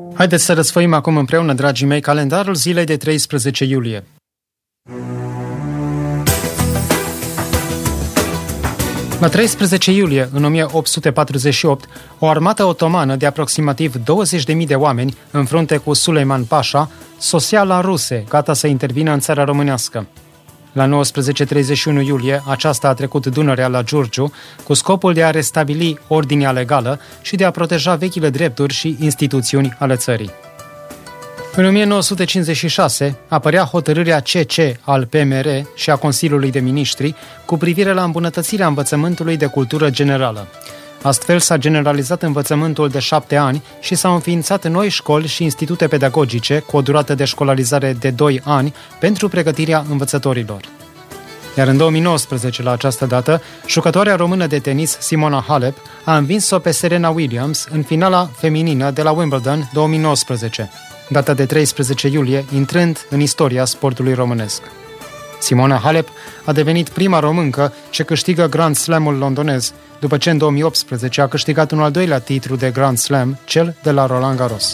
Haideți să răsfoim acum împreună, dragii mei, calendarul zilei de 13 iulie. La 13 iulie, în 1848, o armată otomană de aproximativ 20.000 de oameni, în frunte cu Suleiman Pașa, sosea la Ruse, gata să intervină în țara românească. La 19:31 iulie, aceasta a trecut Dunărea la Giurgiu, cu scopul de a restabili ordinea legală și de a proteja vechile drepturi și instituțiuni ale țării. În 1956 apărea hotărârea CC al PMR și a Consiliului de Miniștri cu privire la îmbunătățirea învățământului de cultură generală. Astfel s-a generalizat învățământul de 7 ani și s-au înființat noi școli și institute pedagogice cu o durată de școlarizare de 2 ani pentru pregătirea învățătorilor. Iar în 2019, la această dată, jucătoarea română de tenis Simona Halep a învins-o pe Serena Williams în finala feminină de la Wimbledon 2019, data de 13 iulie, intrând în istoria sportului românesc. Simona Halep a devenit prima româncă ce câștigă Grand Slam-ul londonez, după ce în 2018 a câștigat un al doilea titlu de Grand Slam, cel de la Roland Garros.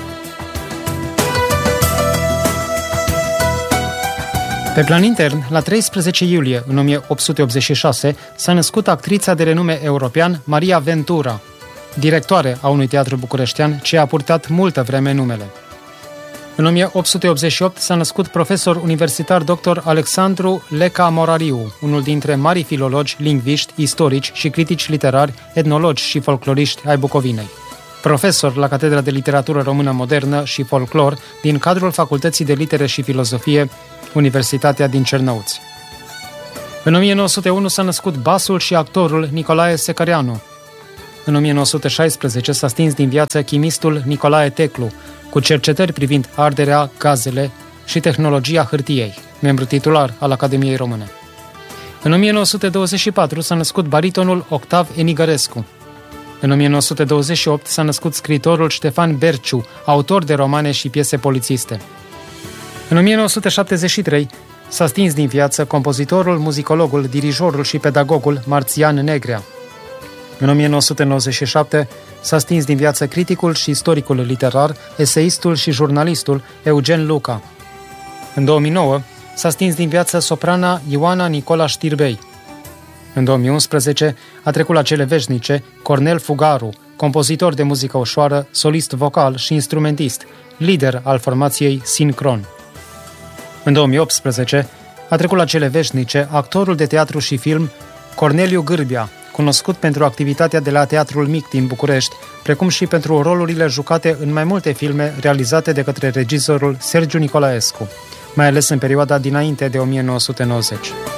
Pe plan intern, la 13 iulie, în 1886, s-a născut actrița de renume european Maria Ventura, directoare a unui teatru bucureștean ce a purtat multă vreme numele. În 1888 s-a născut profesor universitar dr. Alexandru Leca Morariu, unul dintre marii filologi, lingviști, istorici și critici literari, etnologi și folcloriști ai Bucovinei. Profesor la Catedra de Literatură Română Modernă și Folclor din cadrul Facultății de Litere și Filozofie, Universitatea din Cernăuți. În 1901 s-a născut basul și actorul Nicolae Secăreanu. În 1916 s-a stins din viață chimistul Nicolae Teclu, cu cercetări privind arderea, gazele și tehnologia hârtiei, membru titular al Academiei Române. În 1924 s-a născut baritonul Octav Enigărescu. În 1928 s-a născut scriitorul Ștefan Berciu, autor de romane și piese polițiste. În 1973 s-a stins din viață compozitorul, muzicologul, dirijorul și pedagogul Marțian Negrea. În 1997 s-a stins din viață criticul și istoricul literar, eseistul și jurnalistul Eugen Luca. În 2009 s-a stins din viață soprana Ioana Nicola Știrbei. În 2011 a trecut la cele veșnice Cornel Fugaru, compozitor de muzică ușoară, solist vocal și instrumentist, lider al formației Sincron. În 2018 a trecut la cele veșnice actorul de teatru și film Corneliu Gârbia, cunoscut pentru activitatea de la Teatrul Mic din București, precum și pentru rolurile jucate în mai multe filme realizate de către regizorul Sergiu Nicolaescu, mai ales în perioada dinainte de 1990.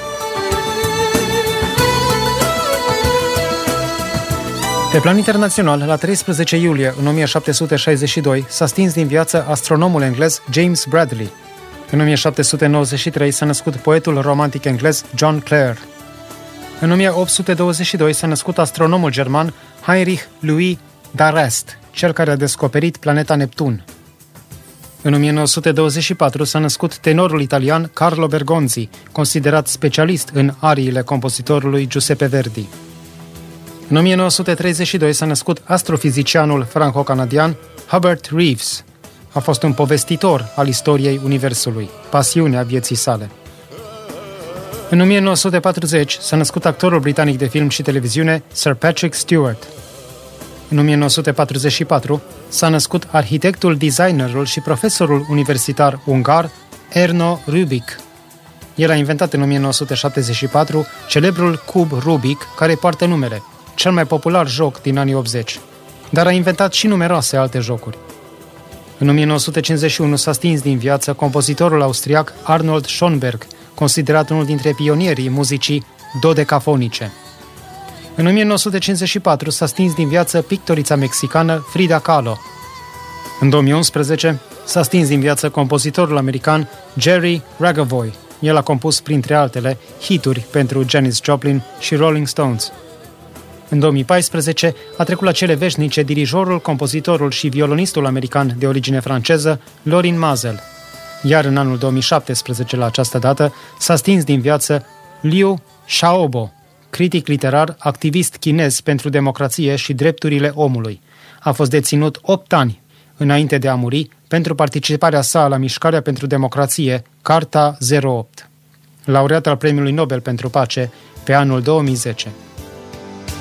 Pe plan internațional, la 13 iulie, în 1762, s-a stins din viață astronomul englez James Bradley. În 1793 s-a născut poetul romantic englez John Clare. În 1822 s-a născut astronomul german Heinrich Louis d'Arrest, cel care a descoperit planeta Neptun. În 1924 s-a născut tenorul italian Carlo Bergonzi, considerat specialist în ariile compozitorului Giuseppe Verdi. În 1932 s-a născut astrofizicianul franco-canadian Hubert Reeves. A fost un povestitor al istoriei Universului, pasiunea vieții sale. În 1940 s-a născut actorul britanic de film și televiziune Sir Patrick Stewart. În 1944 s-a născut arhitectul, designerul și profesorul universitar ungar Erno Rubik. El a inventat în 1974 celebrul cub Rubik, care poartă numele, cel mai popular joc din anii 80, dar a inventat și numeroase alte jocuri. În 1951 s-a stins din viață compozitorul austriac Arnold Schoenberg, considerat unul dintre pionierii muzicii dodecafonice. În 1954 s-a stins din viață pictorița mexicană Frida Kahlo. În 2011 s-a stins din viață compozitorul american Jerry Ragavoy. El a compus, printre altele, hituri pentru Janis Joplin și Rolling Stones. În 2014 a trecut la cele veșnice dirijorul, compozitorul și violonistul american de origine franceză Lorin Maazel. Iar în anul 2017, la această dată, s-a stins din viață Liu Xiaobo, critic literar, activist chinez pentru democrație și drepturile omului. A fost deținut 8 ani înainte de a muri, pentru participarea sa la mișcarea pentru democrație, Carta 08, laureat al Premiului Nobel pentru Pace pe anul 2010.